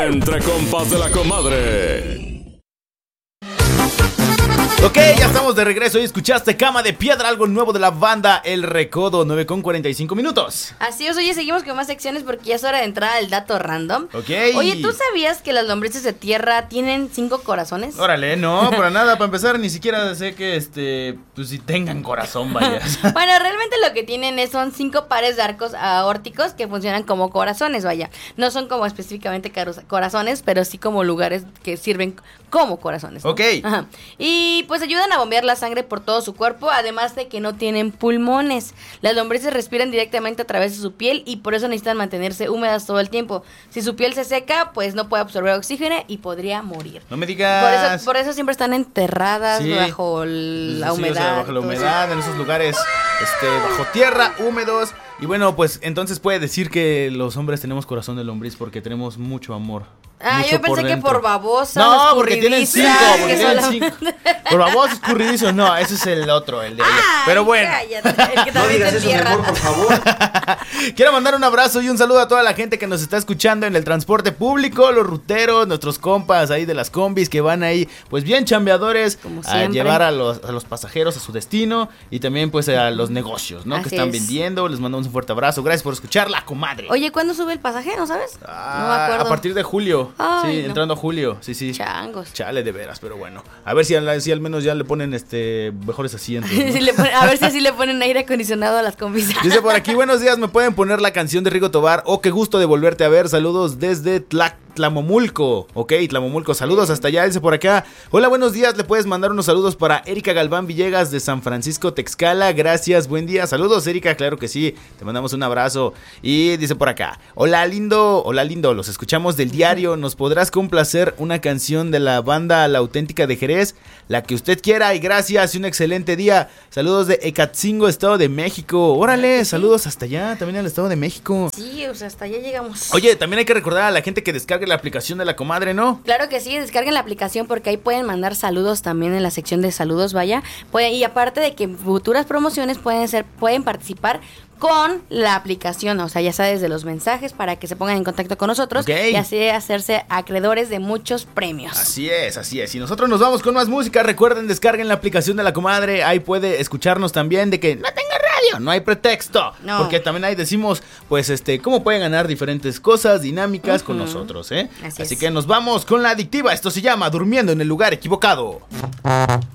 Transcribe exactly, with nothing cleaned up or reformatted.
Entre compas de la comadre. Ok, ya estamos de regreso y escuchaste Cama de Piedra, algo nuevo de la banda El Recodo, nueve con cuarenta y cinco minutos. Así es, oye, seguimos con más secciones porque ya es hora de entrar al dato random. Ok. Oye, ¿tú sabías que las lombrices de tierra tienen cinco corazones? Órale, no, para nada, para empezar, ni siquiera sé que, este, pues si tengan corazón, vaya. Bueno, realmente lo que tienen es, son cinco pares de arcos aórticos que funcionan como corazones, vaya. No son como específicamente corazones, pero sí como lugares que sirven como corazones, ¿no? Ok. Ajá. Y pues ayudan a bombear la sangre por todo su cuerpo, además de que no tienen pulmones. Las lombrices respiran directamente a través de su piel y por eso necesitan mantenerse húmedas todo el tiempo. Si su piel se seca, pues no puede absorber oxígeno y podría morir. No me digas. Por eso, por eso siempre están enterradas, sí, bajo la sí, humedad. O sea, bajo la humedad, en esos lugares, este, bajo tierra, húmedos. Y bueno, pues entonces puede decir que los hombres tenemos corazón de lombriz porque tenemos mucho amor. Ah, mucho yo pensé por que por babosa. No, porque tienen cinco, porque tienen solo... cinco. Por babosa, escurridizo, no, ese es el otro, el de allá. Ay, pero bueno. Cállate, el que no digas eso, mi amor, por favor. Quiero mandar un abrazo y un saludo a toda la gente que nos está escuchando en el transporte público, los ruteros, nuestros compas ahí de las combis que van ahí, pues bien chambeadores, a llevar a los, a los pasajeros a su destino y también pues a los negocios, ¿no? Así que están es. vendiendo. Les mandamos un fuerte abrazo. Gracias por escucharla, comadre. Oye, ¿cuándo sube el pasaje? ¿No sabes? Ah, no me acuerdo. A partir de julio. Ay, sí, no. entrando a julio. Sí, sí. Changos. Chale, de veras, pero bueno. A ver si, a, si al menos ya le ponen este mejores asientos, ¿no? si le ponen, a ver si así le ponen aire acondicionado a las combis. Dice por aquí, buenos días, ¿me pueden poner la canción de Rigo Tobar? Oh, qué gusto de volverte a ver. Saludos desde Tlac. Tlamomulco, ok, Tlamomulco, saludos hasta allá, dice por acá. Hola, buenos días, le puedes mandar unos saludos para Erika Galván Villegas de San Francisco Texcala, gracias, buen día, saludos Erika, claro que sí, te mandamos un abrazo. Y dice por acá, hola lindo, hola lindo, los escuchamos del diario, ¿nos podrás complacer una canción de la banda La Auténtica de Jerez? La que usted quiera y gracias, y un excelente día. Saludos de Ecatzingo, Estado de México. Órale, saludos hasta allá, también al Estado de México. Sí, o sea, hasta allá llegamos. Oye, también hay que recordar a la gente que descargue la aplicación de la comadre, ¿no? Claro que sí, descarguen la aplicación porque ahí pueden mandar saludos también en la sección de saludos, vaya. Pueden, y aparte de que futuras promociones pueden ser, pueden participar con la aplicación, o sea, ya sabes, de los mensajes para que se pongan en contacto con nosotros, okay, y así hacerse acreedores de muchos premios. Así es, así es. Y nosotros nos vamos con más música. Recuerden, descarguen la aplicación de la comadre. Ahí puede escucharnos también de que no tenga radio, no hay pretexto. No. Porque también ahí decimos, pues, este, cómo pueden ganar diferentes cosas dinámicas uh-huh. con nosotros, ¿eh? Así, así que nos vamos con la adictiva. Esto se llama Durmiendo en el Lugar Equivocado.